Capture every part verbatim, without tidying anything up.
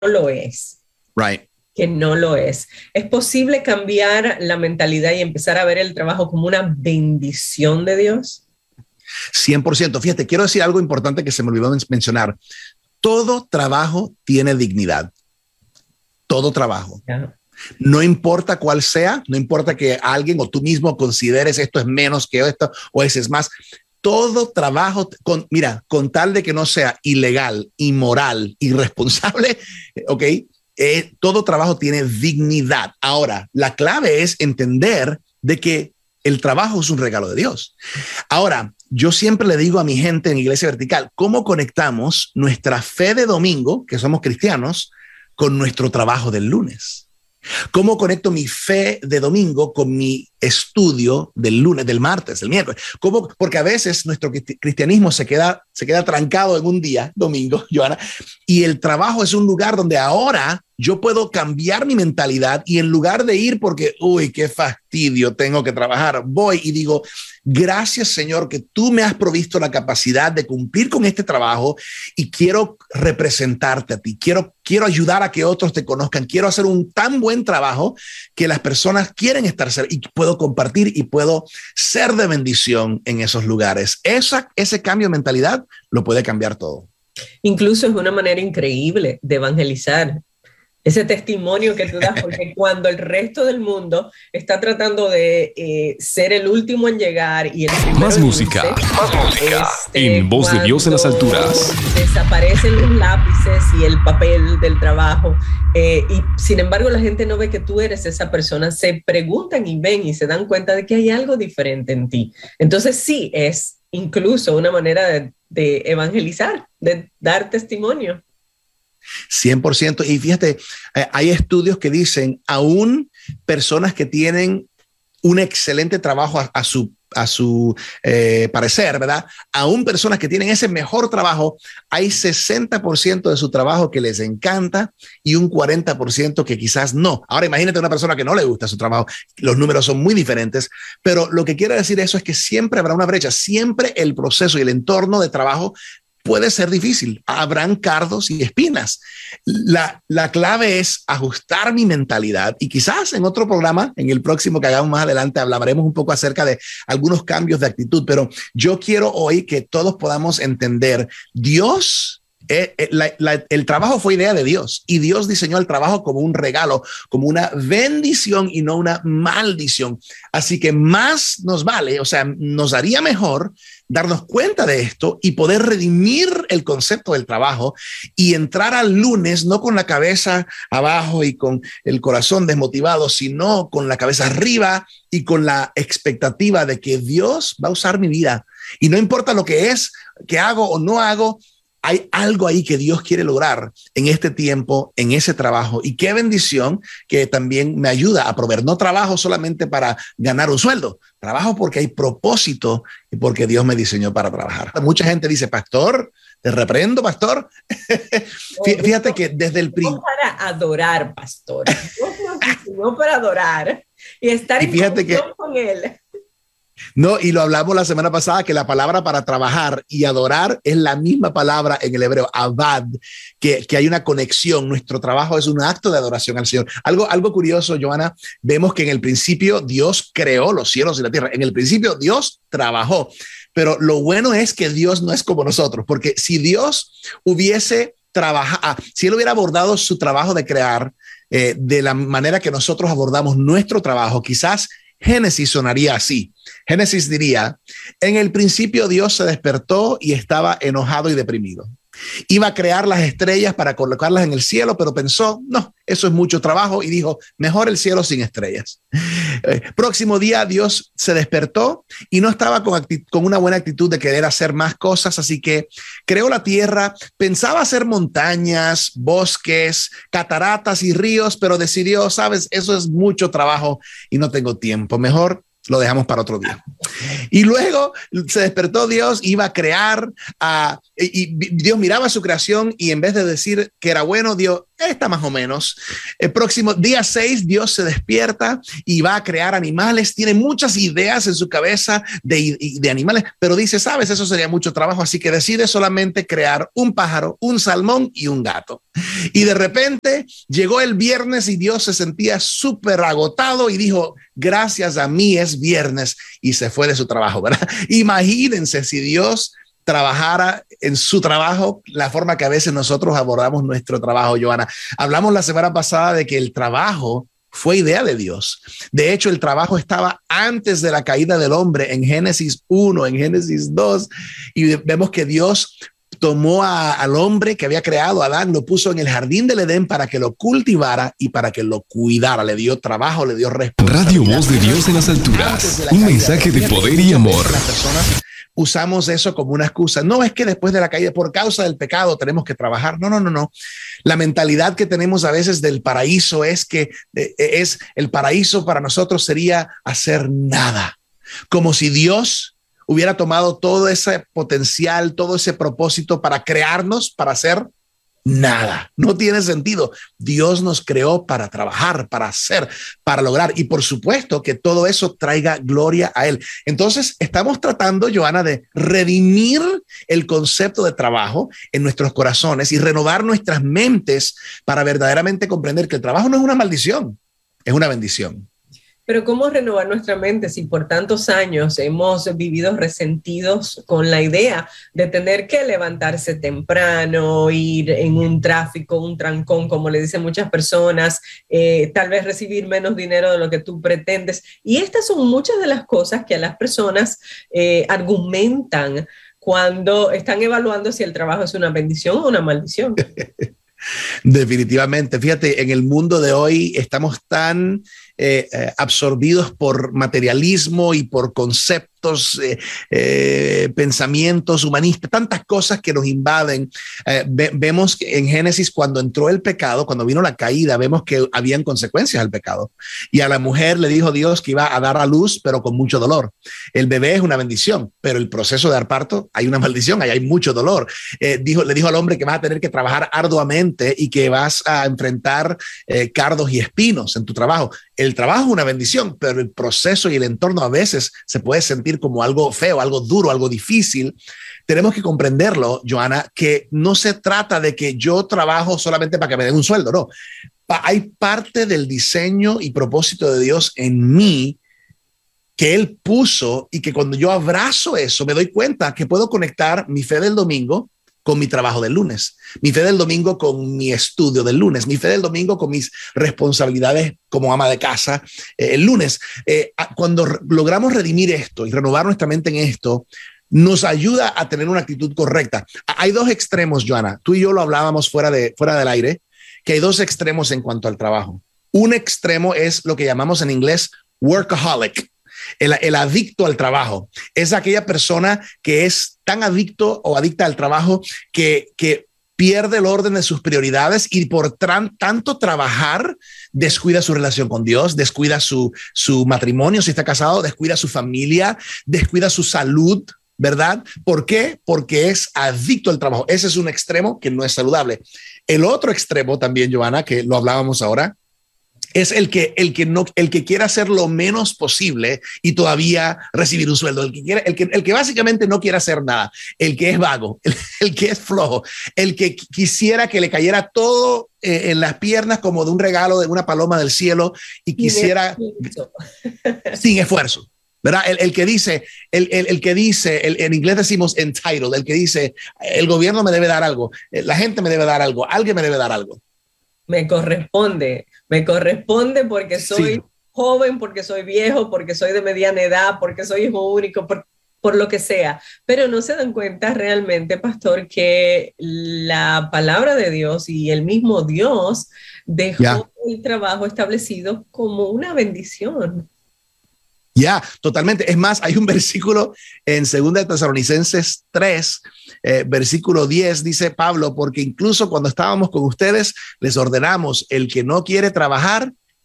lo es. Right. Que no lo es. ¿Es posible cambiar la mentalidad y empezar a ver el trabajo como una bendición de Dios? cien por ciento. Fíjate, quiero decir algo importante que se me olvidó mencionar. Todo trabajo tiene dignidad. Todo trabajo. Yeah. No importa cuál sea, no importa que alguien o tú mismo consideres esto es menos que esto o ese es más. Todo trabajo, con, mira, con tal de que no sea ilegal, inmoral, irresponsable, ¿ok? Eh, todo trabajo tiene dignidad. Ahora, la clave es entender de que el trabajo es un regalo de Dios. Ahora, yo siempre le digo a mi gente en Iglesia Vertical, ¿cómo conectamos nuestra fe de domingo, que somos cristianos, con nuestro trabajo del lunes? ¿Cómo conecto mi fe de domingo con mi estudio del lunes, del martes, del miércoles? ¿Cómo? Porque a veces nuestro cristianismo se queda, se queda trancado en un día, domingo, Johanna, y el trabajo es un lugar donde ahora yo puedo cambiar mi mentalidad y en lugar de ir porque, uy, qué fastidio, tengo que trabajar, voy y digo, gracias Señor que tú me has provisto la capacidad de cumplir con este trabajo y quiero representarte a ti, quiero, quiero ayudar a que otros te conozcan, quiero hacer un tan buen trabajo que las personas quieren estar cerca y puedo compartir y puedo ser de bendición en esos lugares. Esa, ese cambio de mentalidad lo puede cambiar todo. Incluso es una manera increíble de evangelizar. Ese testimonio que tú das, porque cuando el resto del mundo está tratando de eh, ser el último en llegar y el primero más en música, irse, más música este, en Voz de Dios en las alturas. Desaparecen los lápices y el papel del trabajo eh, y sin embargo la gente no ve que tú eres esa persona, se preguntan y ven y se dan cuenta de que hay algo diferente en ti. Entonces sí, es incluso una manera de, de evangelizar, de dar testimonio. cien por ciento. Y fíjate, eh, hay estudios que dicen, aún personas que tienen un excelente trabajo a, a su, a su eh, parecer, ¿verdad? Aún personas que tienen ese mejor trabajo, hay sesenta por ciento de su trabajo que les encanta y un cuarenta por ciento que quizás no. Ahora imagínate una persona que no le gusta su trabajo. Los números son muy diferentes, pero lo que quiere decir eso es que siempre habrá una brecha, siempre el proceso y el entorno de trabajo puede ser difícil, habrán cardos y espinas. La, la clave es ajustar mi mentalidad y quizás en otro programa, en el próximo que hagamos más adelante, hablaremos un poco acerca de algunos cambios de actitud, pero yo quiero hoy que todos podamos entender, Dios... Eh, eh, la, la, el trabajo fue idea de Dios y Dios diseñó el trabajo como un regalo, como una bendición y no una maldición. Así que más nos vale, o sea, nos haría mejor darnos cuenta de esto y poder redimir el concepto del trabajo y entrar al lunes no con la cabeza abajo y con el corazón desmotivado, sino con la cabeza arriba y con la expectativa de que Dios va a usar mi vida. Y no importa lo que es, que hago o no hago, hay algo ahí que Dios quiere lograr en este tiempo, en ese trabajo. Y qué bendición que también me ayuda a proveer. No trabajo solamente para ganar un sueldo, trabajo porque hay propósito y porque Dios me diseñó para trabajar. Mucha gente dice, pastor, te reprendo, pastor. Fíjate que desde el principio... No para adorar, pastor. Dios nos diseñó para adorar y estar y en comunión que... con Él. No, y lo hablamos la semana pasada, que la palabra para trabajar y adorar es la misma palabra en el hebreo, abad, que, que hay una conexión. Nuestro trabajo es un acto de adoración al Señor. Algo, algo curioso, Johanna, vemos que en el principio Dios creó los cielos y la tierra. En el principio Dios trabajó, pero lo bueno es que Dios no es como nosotros, porque si Dios hubiese trabajado, si Él hubiera abordado su trabajo de crear eh, de la manera que nosotros abordamos nuestro trabajo, quizás Génesis sonaría así. Génesis diría, en el principio Dios se despertó y estaba enojado y deprimido. Iba a crear las estrellas para colocarlas en el cielo, pero pensó, no, eso es mucho trabajo y dijo, mejor el cielo sin estrellas. Eh, próximo día Dios se despertó y no estaba con, con una buena actitud de querer hacer más cosas, así que creó la tierra, pensaba hacer montañas, bosques, cataratas y ríos, pero decidió, sabes, eso es mucho trabajo y no tengo tiempo, mejor lo dejamos para otro día. Y luego se despertó Dios, iba a crear, uh, y Dios miraba su creación y en vez de decir que era bueno, Dios, Está más o menos. El próximo día seis, Dios se despierta y va a crear animales. Tiene muchas ideas en su cabeza de, de animales, pero dice, sabes, eso sería mucho trabajo, así que decide solamente crear un pájaro, un salmón y un gato. Y de repente llegó el viernes y Dios se sentía súper agotado y dijo, gracias a mí es viernes, y se fue de su trabajo, ¿verdad? Imagínense si Dios trabajara en su trabajo la forma que a veces nosotros abordamos nuestro trabajo, Johanna. Hablamos la semana pasada de que el trabajo fue idea de Dios. De hecho, el trabajo estaba antes de la caída del hombre en Génesis uno, en Génesis dos, y vemos que Dios tomó a, al hombre que había creado, a Adán, lo puso en el jardín del Edén para que lo cultivara y para que lo cuidara. Le dio trabajo, le dio responsabilidad. Radio Voz de Dios en las alturas. Un mensaje de poder y amor. Las personas usamos eso como una excusa. No es que después de la caída, por causa del pecado, tenemos que trabajar. No, no, no, no. La mentalidad que tenemos a veces del paraíso es que eh, es el paraíso para nosotros sería hacer nada. Como si Dios hubiera tomado todo ese potencial, todo ese propósito para crearnos, para hacer nada. No tiene sentido. Dios nos creó para trabajar, para hacer, para lograr. Y por supuesto que todo eso traiga gloria a Él. Entonces, estamos tratando, Johanna, de redimir el concepto de trabajo en nuestros corazones y renovar nuestras mentes para verdaderamente comprender que el trabajo no es una maldición, es una bendición. Pero ¿cómo renovar nuestra mente si por tantos años hemos vivido resentidos con la idea de tener que levantarse temprano, ir en un tráfico, un trancón, como le dicen muchas personas, eh, tal vez recibir menos dinero de lo que tú pretendes? Y estas son muchas de las cosas que a las personas eh, argumentan cuando están evaluando si el trabajo es una bendición o una maldición. Definitivamente. Fíjate, en el mundo de hoy estamos tan eh, eh, absorbidos por materialismo y por conceptos, eh, eh, pensamientos humanistas, tantas cosas que nos invaden. Eh, ve, vemos que en Génesis, cuando entró el pecado, cuando vino la caída, vemos que habían consecuencias al pecado. Y a la mujer le dijo Dios que iba a dar a luz, pero con mucho dolor. El bebé es una bendición, pero el proceso de dar parto, hay una maldición, ahí hay mucho dolor. Eh, dijo, le dijo al hombre que vas a tener que trabajar arduamente y que vas a enfrentar eh, cardos y espinos en tu trabajo. El trabajo es una bendición, pero el proceso y el entorno a veces se puede sentir como algo feo, algo duro, algo difícil. Tenemos que comprenderlo, Johanna, que no se trata de que yo trabajo solamente para que me den un sueldo, no. Hay parte del diseño y propósito de Dios en mí que Él puso y que cuando yo abrazo eso, me doy cuenta que puedo conectar mi fe del domingo con mi trabajo del lunes, mi fe del domingo con mi estudio del lunes, mi fe del domingo con mis responsabilidades como ama de casa eh, el lunes. Eh, cuando re- logramos redimir esto y renovar nuestra mente en esto, nos ayuda a tener una actitud correcta. Hay dos extremos, Johanna. Tú y yo lo hablábamos fuera, de, fuera del aire, que hay dos extremos en cuanto al trabajo. Un extremo es lo que llamamos en inglés workaholic. El, el adicto al trabajo es aquella persona que es tan adicto o adicta al trabajo que, que pierde el orden de sus prioridades y por tran, tanto trabajar descuida su relación con Dios, descuida su, su matrimonio si está casado, descuida su familia, descuida su salud, ¿verdad? ¿Por qué? Porque es adicto al trabajo. Ese es un extremo que no es saludable. El otro extremo también, Johanna, que lo hablábamos ahora, es el que, el que no, el que quiere hacer lo menos posible y todavía recibir un sueldo. El que quiere, el que, el que básicamente no quiere hacer nada, el que es vago, el, el que es flojo, el que quisiera que le cayera todo eh, en las piernas como de un regalo de una paloma del cielo y quisiera sin esfuerzo. ¿Verdad? El, el que dice, el, el, el que dice, el, en inglés decimos entitled, el que dice, el gobierno me debe dar algo, la gente me debe dar algo, alguien me debe dar algo. Me corresponde, me corresponde porque soy sí. joven, porque soy viejo, porque soy de mediana edad, porque soy hijo único, por, por lo que sea. Pero no se dan cuenta realmente, pastor, que la palabra de Dios y el mismo Dios dejó yeah. el trabajo establecido como una bendición. Ya, yeah, totalmente. Es más, hay un versículo en Segunda de Tesalonicenses tres, eh, versículo diez, dice Pablo, porque incluso cuando estábamos con ustedes, les ordenamos, el que no quiere trabajar,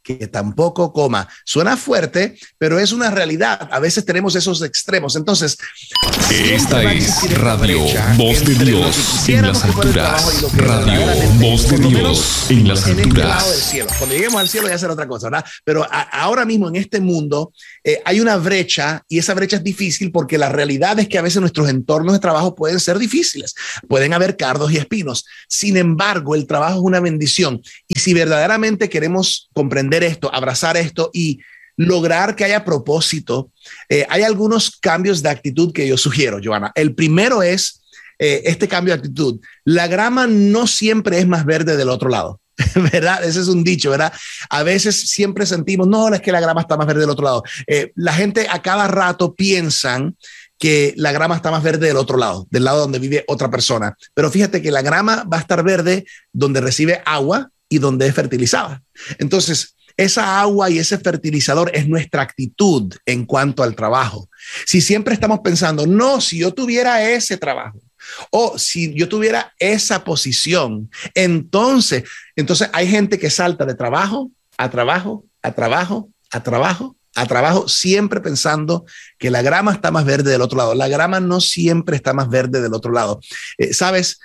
que tampoco coma. Suena fuerte, pero es una realidad. A veces tenemos esos extremos. Entonces, esta es Radio Voz de Dios en las alturas. Radio Voz de Dios en las alturas. Cuando lleguemos al cielo ya será otra cosa, ¿verdad? Pero a, ahora mismo en este mundo eh, hay una brecha, y esa brecha es difícil porque la realidad es que a veces nuestros entornos de trabajo pueden ser difíciles. Pueden haber cardos y espinos. Sin embargo, el trabajo es una bendición. Y si verdaderamente queremos comprender esto, abrazar esto y lograr que haya propósito, eh, hay algunos cambios de actitud que yo sugiero, Johanna. El primero es eh, este cambio de actitud. La grama no siempre es más verde del otro lado, ¿verdad? Ese es un dicho, ¿verdad? A veces siempre sentimos, no, es que la grama está más verde del otro lado. Eh, la gente a cada rato piensan que la grama está más verde del otro lado, del lado donde vive otra persona. Pero fíjate que la grama va a estar verde donde recibe agua y donde es fertilizada. Entonces, esa agua y ese fertilizador es nuestra actitud en cuanto al trabajo. Si siempre estamos pensando, no, si yo tuviera ese trabajo o si yo tuviera esa posición, entonces, entonces hay gente que salta de trabajo a trabajo, a trabajo, a trabajo, a trabajo, siempre pensando que la grama está más verde del otro lado. La grama no siempre está más verde del otro lado. Eh, ¿Sabes?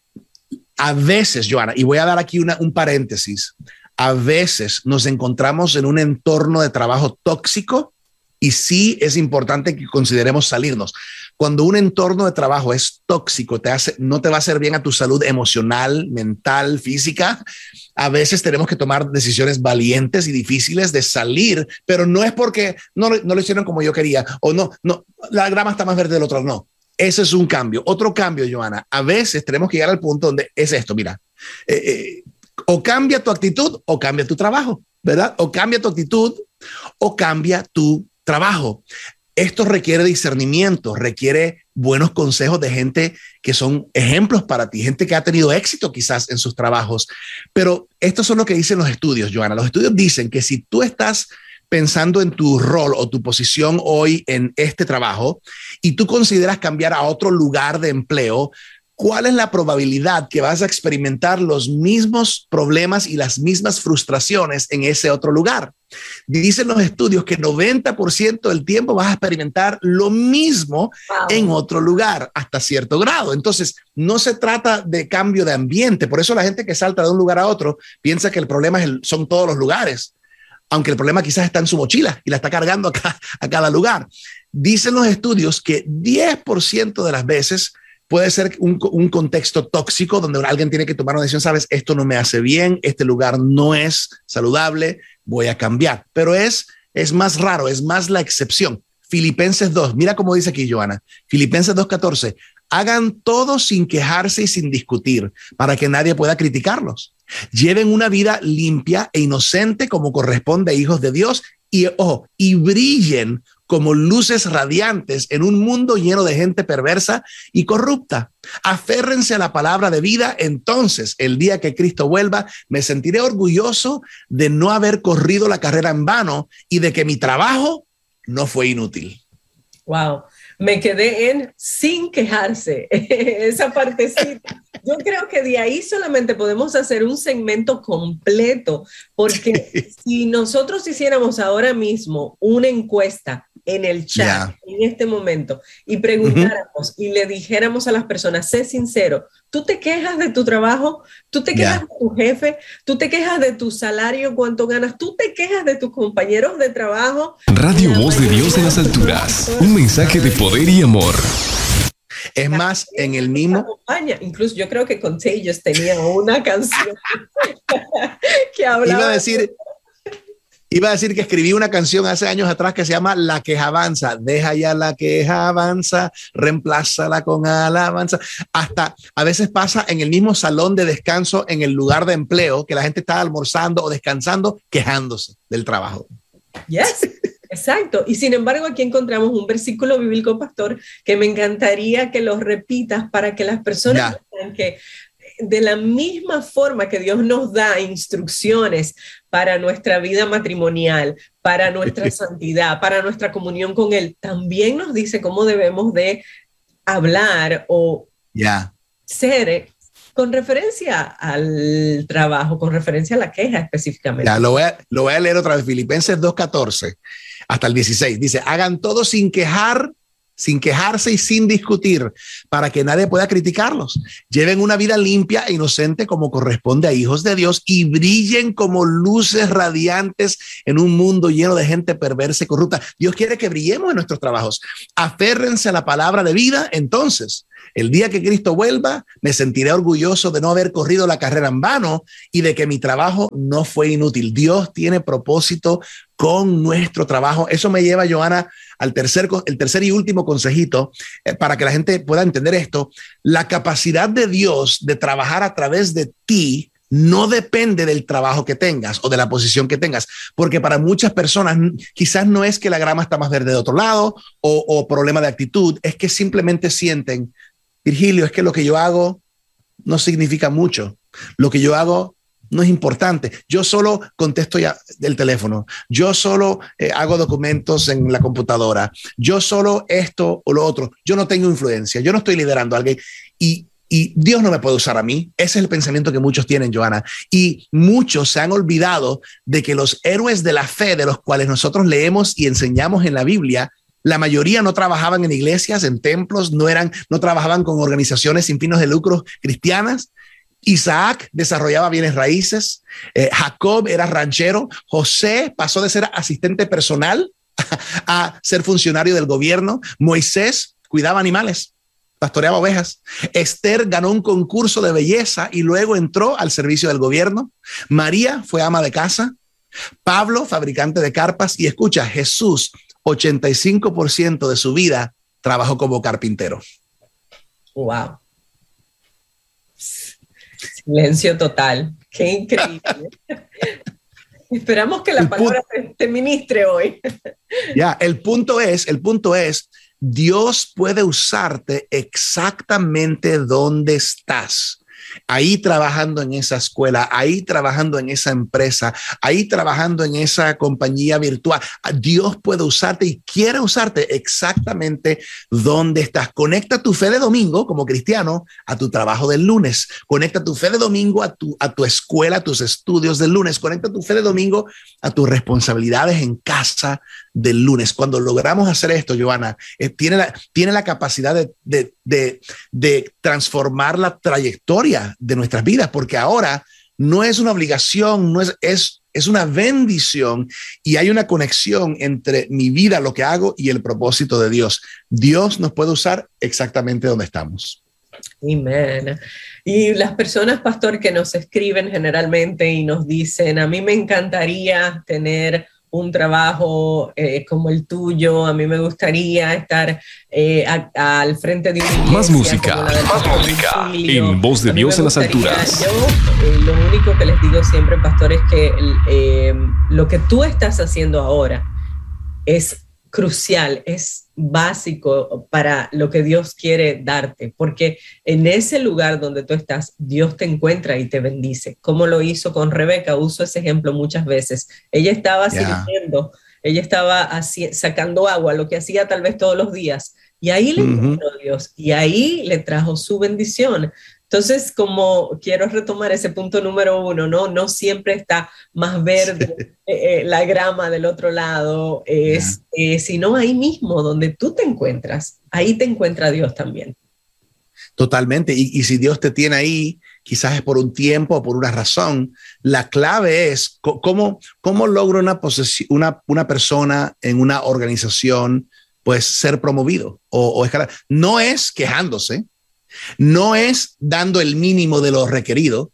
A veces, Johanna, y voy a dar aquí una, un paréntesis, a veces nos encontramos en un entorno de trabajo tóxico y sí es importante que consideremos salirnos. Cuando un entorno de trabajo es tóxico, te hace, no te va a hacer bien a tu salud emocional, mental, física, a veces tenemos que tomar decisiones valientes y difíciles de salir, pero no es porque no, no lo hicieron como yo quería o no, no, la grama está más verde del otro, no. Ese es un cambio. Otro cambio, Johanna, a veces tenemos que llegar al punto donde es esto, mira, eh, eh, o cambia tu actitud o cambia tu trabajo, ¿verdad? O cambia tu actitud o cambia tu trabajo. Esto requiere discernimiento, requiere buenos consejos de gente que son ejemplos para ti, gente que ha tenido éxito quizás en sus trabajos. Pero estos son lo que dicen los estudios, Johanna. Los estudios dicen que si tú estás pensando en tu rol o tu posición hoy en este trabajo y tú consideras cambiar a otro lugar de empleo, ¿cuál es la probabilidad que vas a experimentar los mismos problemas y las mismas frustraciones en ese otro lugar? Dicen los estudios que noventa por ciento del tiempo vas a experimentar lo mismo wow. en otro lugar hasta cierto grado. Entonces, no se trata de cambio de ambiente. Por eso la gente que salta de un lugar a otro piensa que el problema es el, son todos los lugares, aunque el problema quizás está en su mochila y la está cargando a cada, a cada lugar. Dicen los estudios que diez por ciento de las veces puede ser un, un contexto tóxico donde alguien tiene que tomar una decisión, sabes, esto no me hace bien, este lugar no es saludable, voy a cambiar. Pero es, es más raro, es más la excepción. Filipenses dos, mira cómo dice aquí, Johanna. Filipenses dos catorce, hagan todo sin quejarse y sin discutir, para que nadie pueda criticarlos. Lleven una vida limpia e inocente como corresponde a hijos de Dios y, ojo, y brillen como luces radiantes en un mundo lleno de gente perversa y corrupta. Aférrense a la palabra de vida. Entonces, el día que Cristo vuelva, me sentiré orgulloso de no haber corrido la carrera en vano y de que mi trabajo no fue inútil. Wow, me quedé en sin quejarse, esa partecita. Yo creo que de ahí solamente podemos hacer un segmento completo, porque si nosotros hiciéramos ahora mismo una encuesta en el chat, yeah. en este momento, y preguntáramos uh-huh. y le dijéramos a las personas, sé sincero, ¿tú te quejas de tu trabajo? ¿Tú te quejas yeah. de tu jefe? ¿Tú te quejas de tu salario? ¿Cuánto ganas? ¿Tú te quejas de tus compañeros de trabajo? Radio Voz de Dios en las alturas, un mensaje de poder y amor. Es más, en el mismo... Incluso yo creo que Contagious tenía una canción que hablaba... Iba a decir... Iba a decir que escribí una canción hace años atrás que se llama La Queja Avanza. Deja ya la queja avanza, reemplázala con alabanza. Hasta a veces pasa en el mismo salón de descanso, en el lugar de empleo, que la gente está almorzando o descansando, quejándose del trabajo. Yes, exacto. Y sin embargo, aquí encontramos un versículo bíblico, pastor, que me encantaría que lo repitas para que las personas vean que de la misma forma que Dios nos da instrucciones para nuestra vida matrimonial, para nuestra santidad, para nuestra comunión con Él, también nos dice cómo debemos de hablar o yeah. ser con referencia al trabajo, con referencia a la queja específicamente. Ya, lo, voy a, lo voy a leer otra vez, Filipenses dos catorce hasta el dieciséis. Dice, hagan todo sin quejar, sin quejarse y sin discutir, para que nadie pueda criticarlos. Lleven una vida limpia e inocente como corresponde a hijos de Dios y brillen como luces radiantes en un mundo lleno de gente perversa y corrupta. Dios quiere que brillemos en nuestros trabajos. Aférrense a la palabra de vida. Entonces, el día que Cristo vuelva, me sentiré orgulloso de no haber corrido la carrera en vano y de que mi trabajo no fue inútil. Dios tiene propósito con nuestro trabajo. Eso me lleva, Johanna, al tercer, el tercer y último consejito, eh, para que la gente pueda entender esto. La capacidad de Dios de trabajar a través de ti no depende del trabajo que tengas o de la posición que tengas, porque para muchas personas quizás no es que la grama está más verde de otro lado o, o problema de actitud, es que simplemente sienten, Virgilio, es que lo que yo hago no significa mucho. Lo que yo hago no es importante. Yo solo contesto ya el teléfono. Yo solo eh, hago documentos en la computadora. Yo solo esto o lo otro. Yo no tengo influencia. Yo no estoy liderando a alguien. Y, y Dios no me puede usar a mí. Ese es el pensamiento que muchos tienen, Johanna. Y muchos se han olvidado de que los héroes de la fe, de los cuales nosotros leemos y enseñamos en la Biblia, la mayoría no trabajaban en iglesias, en templos, no eran, no trabajaban con organizaciones sin fines de lucro cristianas. Isaac desarrollaba bienes raíces, eh, Jacob era ranchero, José pasó de ser asistente personal a, a ser funcionario del gobierno, Moisés cuidaba animales, pastoreaba ovejas, Esther ganó un concurso de belleza y luego entró al servicio del gobierno, María fue ama de casa, Pablo fabricante de carpas y escucha, Jesús ochenta y cinco por ciento de su vida trabajó como carpintero. Wow. Silencio total. Qué increíble. Esperamos que la el palabra te, te ministre hoy. Ya, el punto es, el punto es, Dios puede usarte exactamente donde estás. Ahí trabajando en esa escuela, ahí trabajando en esa empresa, ahí trabajando en esa compañía virtual. Dios puede usarte y quiere usarte exactamente donde estás. Conecta tu fe de domingo como cristiano a tu trabajo del lunes. Conecta tu fe de domingo a tu, a tu escuela, a tus estudios del lunes. Conecta tu fe de domingo a tus responsabilidades en casa del lunes. Cuando logramos hacer esto, Johanna, eh, tiene, la, tiene la capacidad de, de, de, de transformar la trayectoria de nuestras vidas, porque ahora no es una obligación, no es, es, es una bendición y hay una conexión entre mi vida, lo que hago y el propósito de Dios. Dios nos puede usar exactamente donde estamos. Amén. Y las personas, pastor, que nos escriben generalmente y nos dicen, a mí me encantaría tener un trabajo eh, como el tuyo, a mí me gustaría estar eh, a, a, al frente de una iglesia. Más música, más música, en Voz de Dios en las alturas. Yo, eh, lo único que les digo siempre, pastor, es que eh, lo que tú estás haciendo ahora es crucial, es básico para lo que Dios quiere darte, porque en ese lugar donde tú estás, Dios te encuentra y te bendice, como lo hizo con Rebeca. Uso ese ejemplo muchas veces. Ella estaba yeah. sirviendo, ella estaba así, sacando agua, lo que hacía tal vez todos los días, y ahí le uh-huh. encontró Dios, y ahí le trajo su bendición. Entonces, como quiero retomar ese punto número uno, ¿no? No siempre está más verde sí. eh, la grama del otro lado, es, yeah. eh, sino ahí mismo donde tú te encuentras, ahí te encuentra Dios también. Totalmente, y, y si Dios te tiene ahí, quizás es por un tiempo o por una razón. La clave es cómo, cómo logra una, una, una persona en una organización pues ser promovido o, o escalar. No es quejándose, no es dando el mínimo de lo requerido,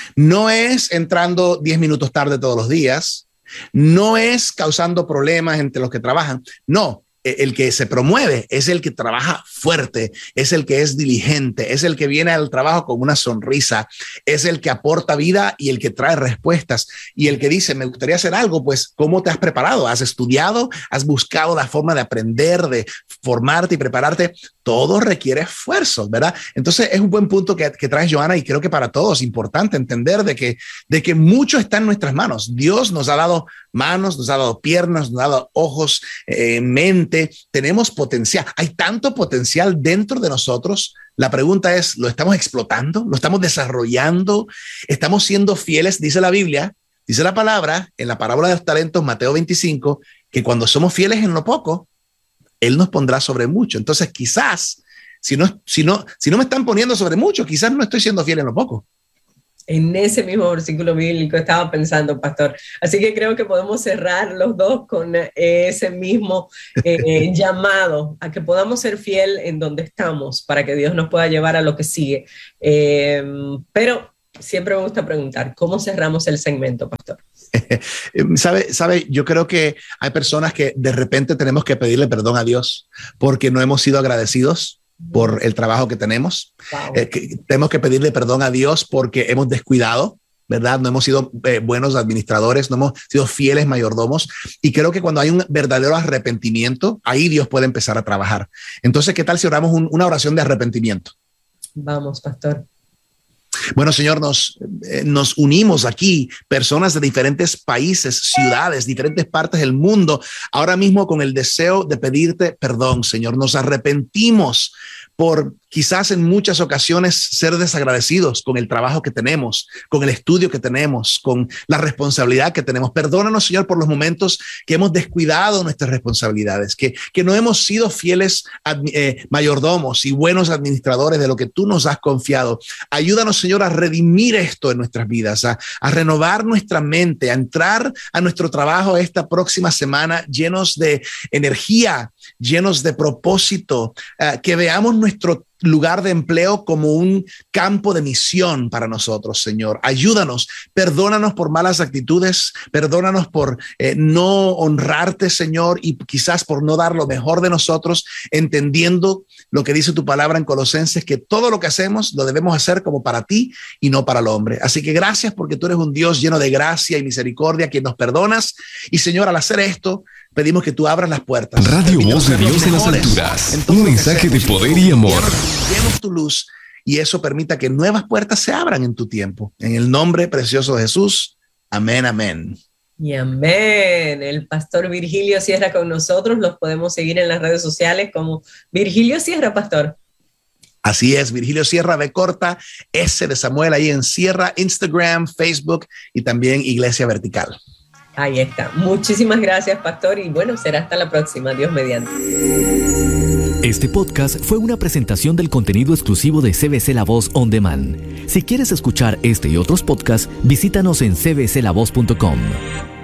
no es entrando diez minutos tarde todos los días, no es causando problemas entre los que trabajan, no. El que se promueve es el que trabaja fuerte, es el que es diligente, es el que viene al trabajo con una sonrisa, es el que aporta vida y el que trae respuestas y el que dice, me gustaría hacer algo, pues, ¿cómo te has preparado? ¿Has estudiado? ¿Has buscado la forma de aprender, de formarte y prepararte? todo requiere esfuerzo, ¿verdad? Entonces es un buen punto que, que traes, Johanna, y creo que para todos es importante entender de que, de que mucho está en nuestras manos. Dios nos ha dado manos, nos ha dado piernas, nos ha dado ojos, eh, mente, tenemos potencial. Hay tanto potencial dentro de nosotros. La pregunta es, ¿lo estamos explotando? ¿Lo estamos desarrollando? ¿Estamos siendo fieles? Dice la Biblia, dice la palabra en la parábola de los talentos, Mateo veinticinco, que cuando somos fieles en lo poco, Él nos pondrá sobre mucho. Entonces, quizás, si no, si no, si no me están poniendo sobre mucho, quizás no estoy siendo fiel en lo poco. En ese mismo versículo bíblico estaba pensando, pastor. Así que creo que podemos cerrar los dos con ese mismo eh, llamado a que podamos ser fiel en donde estamos para que Dios nos pueda llevar a lo que sigue. Eh, pero siempre me gusta preguntar, ¿cómo cerramos el segmento, pastor? ¿Sabe, sabe, yo creo que hay personas que de repente tenemos que pedirle perdón a Dios porque no hemos sido agradecidos por el trabajo que tenemos. Wow. Eh, que tenemos que pedirle perdón a Dios porque hemos descuidado, ¿verdad? No hemos sido eh, buenos administradores, no hemos sido fieles mayordomos. Y creo que cuando hay un verdadero arrepentimiento, ahí Dios puede empezar a trabajar. Entonces, ¿qué tal si oramos un, una oración de arrepentimiento? Vamos, pastor. Bueno, Señor, nos, eh, nos unimos aquí, personas de diferentes países, ciudades, diferentes partes del mundo, ahora mismo con el deseo de pedirte perdón, Señor. Nos arrepentimos por quizás en muchas ocasiones ser desagradecidos con el trabajo que tenemos, con el estudio que tenemos, con la responsabilidad que tenemos. Perdónanos, Señor, por los momentos que hemos descuidado nuestras responsabilidades, que, que no hemos sido fieles eh, mayordomos y buenos administradores de lo que tú nos has confiado. Ayúdanos, Señor, a redimir esto en nuestras vidas, a, a renovar nuestra mente, a entrar a nuestro trabajo esta próxima semana llenos de energía, llenos de propósito, uh, que veamos nuestro lugar de empleo como un campo de misión para nosotros, Señor. Ayúdanos, perdónanos por malas actitudes, perdónanos por eh, no honrarte, Señor, y quizás por no dar lo mejor de nosotros, entendiendo lo que dice tu palabra en Colosenses, que todo lo que hacemos lo debemos hacer como para ti y no para el hombre. Así que gracias porque tú eres un Dios lleno de gracia y misericordia, quien nos perdonas. Y, Señor, al hacer esto, pedimos que tú abras las puertas. Radio Voz de Dios en las alturas. Un mensaje de poder y amor. Llenos tu luz y eso permita que nuevas puertas se abran en tu tiempo. En el nombre precioso de Jesús. Amén, amén. Y amén. El pastor Virgilio Sierra con nosotros. Los podemos seguir en las redes sociales como Virgilio Sierra, pastor. Así es, Virgilio Sierra, B corta, S de Samuel, ahí en Sierra, Instagram, Facebook y también Iglesia Vertical. Ahí está. Muchísimas gracias, pastor. Y bueno, será hasta la próxima. Dios mediante. Este podcast fue una presentación del contenido exclusivo de C B C La Voz On Demand. Si quieres escuchar este y otros podcasts, visítanos en c b c la voz punto com.